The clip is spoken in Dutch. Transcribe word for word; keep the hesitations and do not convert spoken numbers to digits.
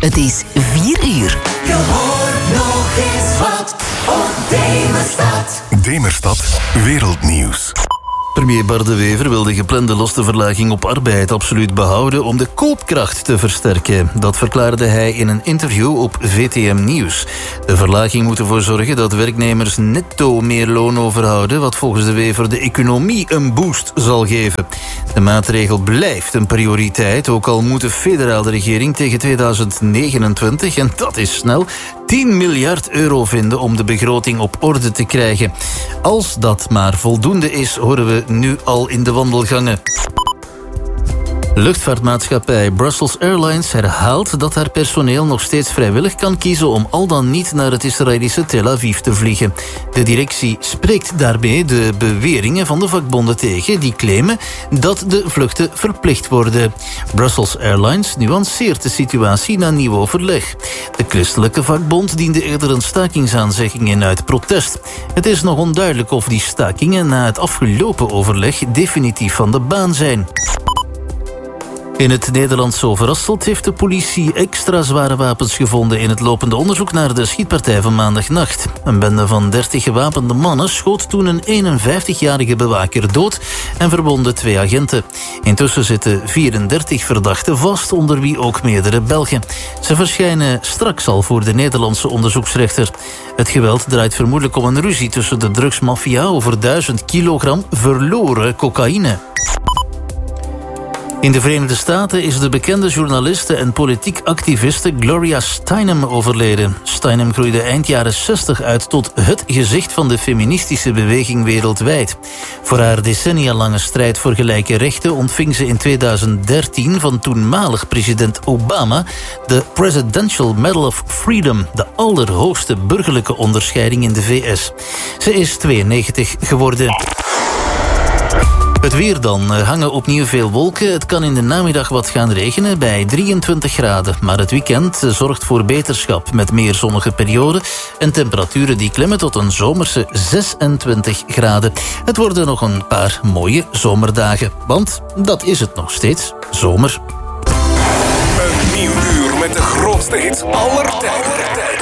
Het is vier uur. Je hoort nog eens wat op Demerstad. Demerstad Wereldnieuws. Premier Bart De Wever wil de geplande lastenverlaging op arbeid absoluut behouden om de koopkracht te versterken. Dat verklaarde hij in een interview op V T M Nieuws. De verlaging moet ervoor zorgen dat werknemers netto meer loon overhouden, wat volgens De Wever de economie een boost zal geven. De maatregel blijft een prioriteit, ook al moet de federale regering tegen tweeduizend negenentwintig, en dat is snel, tien miljard euro vinden om de begroting op orde te krijgen. Als dat maar voldoende is, horen we nu al in de wandelgangen. Luchtvaartmaatschappij Brussels Airlines herhaalt dat haar personeel nog steeds vrijwillig kan kiezen om al dan niet naar het Israëlische Tel Aviv te vliegen. De directie spreekt daarmee de beweringen van de vakbonden tegen die claimen dat de vluchten verplicht worden. Brussels Airlines nuanceert de situatie na nieuw overleg. De christelijke vakbond diende eerder een stakingsaanzegging in uit protest. Het is nog onduidelijk of die stakingen na het afgelopen overleg definitief van de baan zijn. In het Nederlandse Overasselt heeft de politie extra zware wapens gevonden in het lopende onderzoek naar de schietpartij van maandagnacht. Een bende van dertig gewapende mannen schoot toen een eenenvijftigjarige bewaker dood en verwondde twee agenten. Intussen zitten vierendertig verdachten vast, onder wie ook meerdere Belgen. Ze verschijnen straks al voor de Nederlandse onderzoeksrechter. Het geweld draait vermoedelijk om een ruzie tussen de drugsmafia over duizend kilogram verloren cocaïne. In de Verenigde Staten is de bekende journaliste en politiek activiste Gloria Steinem overleden. Steinem groeide eind jaren zestig uit tot het gezicht van de feministische beweging wereldwijd. Voor haar decennia lange strijd voor gelijke rechten ontving ze in tweeduizend dertien van toenmalig president Obama de Presidential Medal of Freedom, de allerhoogste burgerlijke onderscheiding in de V S. Ze is tweeënnegentig geworden. Het weer dan. Er hangen opnieuw veel wolken. Het kan in de namiddag wat gaan regenen bij drieëntwintig graden. Maar het weekend zorgt voor beterschap met meer zonnige perioden en temperaturen die klimmen tot een zomerse zesentwintig graden. Het worden nog een paar mooie zomerdagen. Want dat is het nog steeds. Zomer. Een nieuw uur met de grootste hits aller tijden.